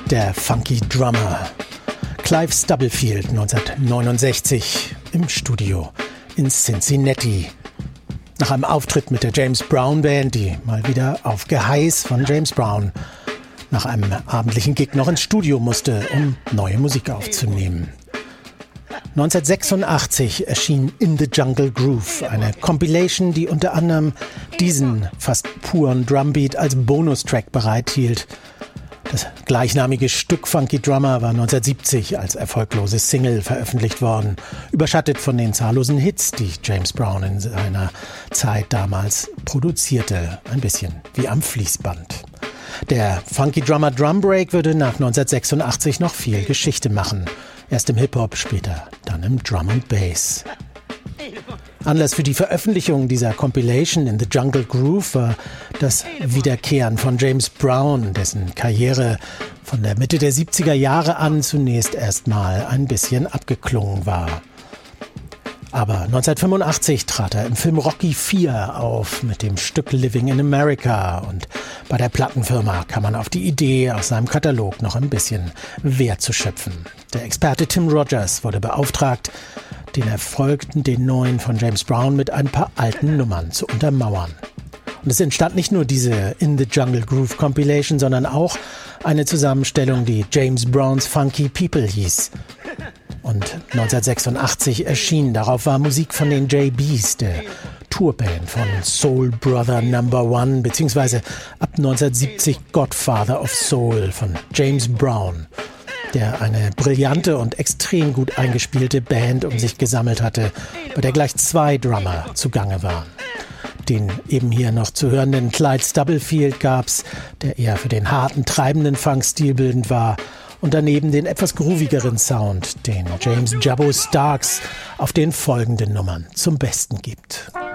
Der Funky Drummer. Clive Stubblefield 1969 im Studio in Cincinnati. Nach einem Auftritt mit der James Brown Band, die mal wieder auf Geheiß von James Brown nach einem abendlichen Gig noch ins Studio musste, um neue Musik aufzunehmen. 1986 erschien In the Jungle Groove, eine Compilation, die unter anderem diesen fast puren Drumbeat als Bonustrack bereithielt. Das gleichnamige Stück Funky Drummer war 1970 als erfolglose Single veröffentlicht worden, überschattet von den zahllosen Hits, die James Brown in seiner Zeit damals produzierte, ein bisschen wie am Fließband. Der Funky Drummer Drum Break würde nach 1986 noch viel Geschichte machen. Erst im Hip-Hop, später dann im Drum and Bass. Anlass für die Veröffentlichung dieser Compilation In the Jungle Groove war das Wiederkehren von James Brown, dessen Karriere von der Mitte der 70er Jahre an zunächst erstmal ein bisschen abgeklungen war. Aber 1985 trat er im Film Rocky IV auf mit dem Stück Living in America und bei der Plattenfirma kam man auf die Idee, aus seinem Katalog noch ein bisschen Wert zu schöpfen. Der Experte Tim Rogers wurde beauftragt, den erfolgten den neuen von James Brown mit ein paar alten Nummern zu untermauern. Und es entstand nicht nur diese In the Jungle Groove Compilation, sondern auch eine Zusammenstellung, die James Browns Funky People hieß. Und 1986 erschien, darauf war Musik von den JBs, der Tourband von Soul Brother No. 1, beziehungsweise ab 1970 Godfather of Soul von James Brown, der eine brillante und extrem gut eingespielte Band um sich gesammelt hatte, bei der gleich 2 Drummer zugange waren. Den eben hier noch zu hörenden Clyde Stubblefield gab's, der eher für den harten, treibenden Funk stilbildend war, und daneben den etwas groovigeren Sound, den James Jabbo Starks auf den folgenden Nummern zum Besten gibt.